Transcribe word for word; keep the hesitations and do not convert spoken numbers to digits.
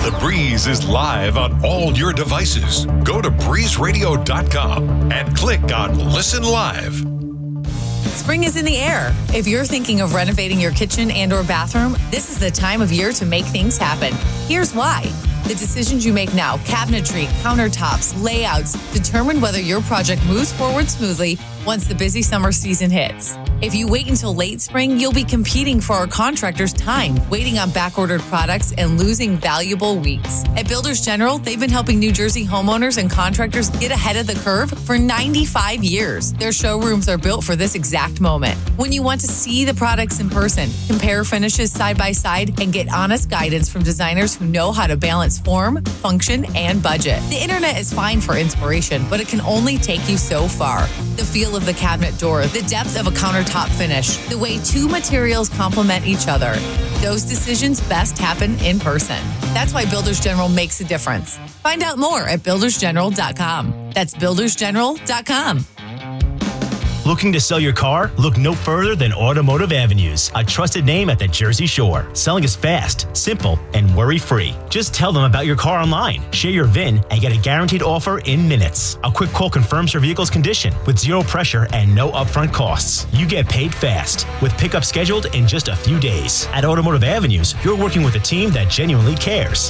The Breeze is live on all your devices. Go to breeze radio dot com and click on Listen Live. Spring is in the air. If you're thinking of renovating your kitchen and or bathroom, this is the time of year to make things happen. Here's why. The decisions you make now, cabinetry, countertops, layouts, determine whether your project moves forward smoothly once the busy summer season hits. If you wait until late spring, you'll be competing for our contractors' time, waiting on back-ordered products and losing valuable weeks. At Builders General, they've been helping New Jersey homeowners and contractors get ahead of the curve for ninety-five years. Their showrooms are built for this exact moment. When you want to see the products in person, compare finishes side by side, and get honest guidance from designers who know how to balance form, function, and budget. The internet is fine for inspiration, but it can only take you so far. The feel of the cabinet door, the depth of a countertop finish, the way two materials complement each other. Those decisions best happen in person. That's why Builders General makes a difference. Find out more at builders general dot com. That's builders general dot com. Looking to sell your car? Look no further than Automotive Avenues, a trusted name at the Jersey Shore. Selling is fast, simple, and worry-free. Just tell them about your car online, share your V I N, and get a guaranteed offer in minutes. A quick call confirms your vehicle's condition with zero pressure and no upfront costs. You get paid fast, with pickup scheduled in just a few days. At Automotive Avenues, you're working with a team that genuinely cares.